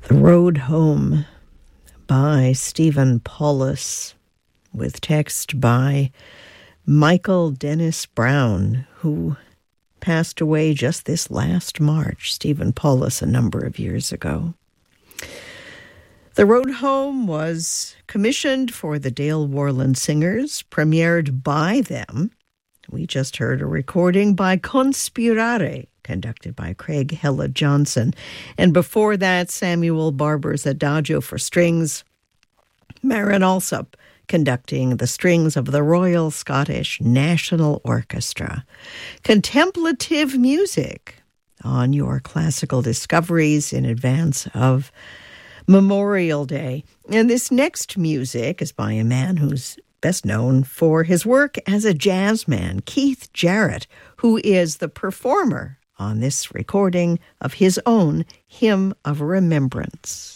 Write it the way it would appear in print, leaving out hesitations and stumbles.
The Road Home by Stephen Paulus, with text by Michael Dennis Brown, who passed away just this last March. Stephen Paulus a number of years ago. The Road Home was commissioned for the Dale Worland Singers, premiered by them. We just heard a recording by Conspirare, conducted by Craig Hella Johnson. And before that, Samuel Barber's Adagio for Strings, Maren Alsop conducting the strings of the Royal Scottish National Orchestra. Contemplative music on your classical discoveries in advance of Memorial Day. And this next music is by a man who's best known for his work as a jazzman, Keith Jarrett, who is the performer on this recording of his own Hymn of Remembrance.